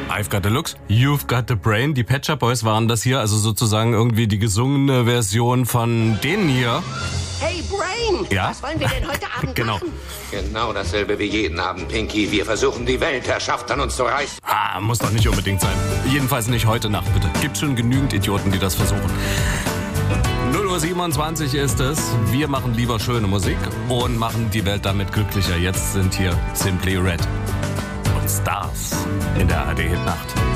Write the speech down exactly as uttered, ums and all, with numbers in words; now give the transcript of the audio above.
I've Got the Looks, You've Got the Brain. Die Pet Shop Boys waren das hier, also sozusagen irgendwie die gesungene Version von denen hier. Hey Brain, ja? Was wollen wir denn heute Abend genau. machen? Genau dasselbe wie jeden Abend, Pinky. Wir versuchen, die Weltherrschaft an uns zu reißen. Ah, muss doch nicht unbedingt sein. Jedenfalls nicht heute Nacht, bitte. Gibt schon genügend Idioten, die das versuchen. null Uhr siebenundzwanzig ist es. Wir machen lieber schöne Musik und machen die Welt damit glücklicher. Jetzt sind hier Simply Red und Stars in der A R D Hitnacht.